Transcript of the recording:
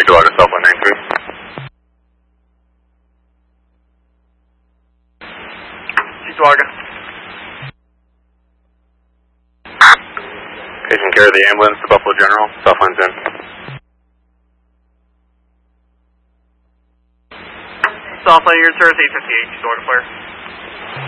Water, South 193. Cheesewater. Patient carry the ambulance to Buffalo General, Southline 10. Southline, your turn is 858, Cheesewater Flare.